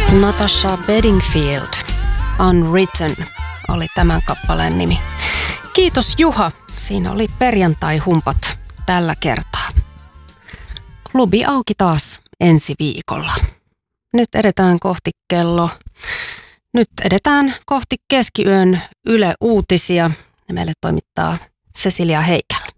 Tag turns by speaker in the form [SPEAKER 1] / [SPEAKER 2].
[SPEAKER 1] Natasha Bedingfield, Unwritten oli tämän kappaleen nimi. Kiitos Juha, siinä oli perjantai-humpat tällä kertaa. Klubi auki taas ensi viikolla. Nyt edetään kohti keskiyön Yle Uutisia ja meille toimittaa Cecilia Heikkälä.